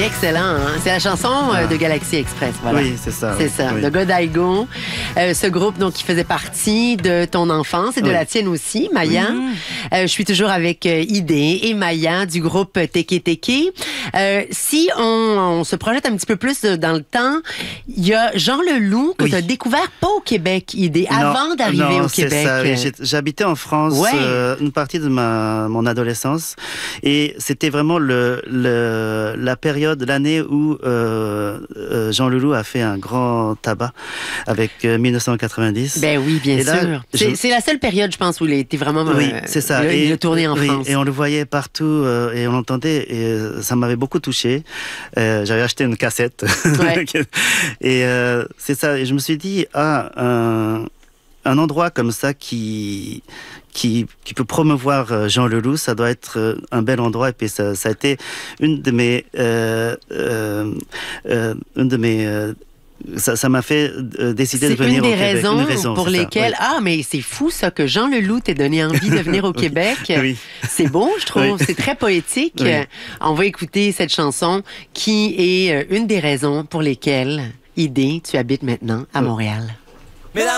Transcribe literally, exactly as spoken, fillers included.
Excellent. Hein? C'est la chanson euh, Ah. de Galaxy Express. Voilà. Oui, c'est ça. C'est oui. ça, Oui. de Godiego. Euh, ce groupe donc qui faisait partie de ton enfance et de Oui. la tienne aussi, Maya. Oui. Euh, je suis toujours avec euh, Idé et Maya du groupe Teke Teke. Euh, si on, on se projette un petit peu plus dans le temps, il y a Jean Leloup que Oui. tu as découvert pas au Québec, Idé, Non, avant d'arriver non, au c'est Québec. ça, oui. J'ai- J'habitais en France Ouais. euh, une partie de ma mon adolescence et c'était vraiment le, le la période, l'année où euh, euh, Jean Leloup a fait un grand tabac avec euh, mille neuf cent quatre-vingt-dix. Ben oui, bien Et là, sûr. C'est je- c'est la seule période, je pense, où il a été vraiment. Oui, euh, c'est ça. Il a, il a tourné en oui, France. et on le voyait partout euh, et on l'entendait et euh, ça m'avait beaucoup touché. Euh, J'avais acheté une cassette. Ouais. et euh, c'est ça. Et je me suis dit, ah, un, un endroit comme ça qui, qui, qui peut promouvoir euh, Jean Leloup, ça doit être euh, un bel endroit. Et puis ça, ça a été une de mes, euh, euh, euh, une de mes euh, ça ça m'a fait euh, décider de C'est venir une des au Québec. raisons Une raison, pour c'est ça, lesquelles... oui. Ah, mais c'est fou ça, que Jean Leloup t'ait donné envie de venir au Oui. Québec. Oui. C'est beau, je trouve. Oui. C'est très poétique. Oui. Euh, On va écouter cette chanson qui est euh, une des raisons pour lesquelles, Idé, tu habites maintenant à Montréal.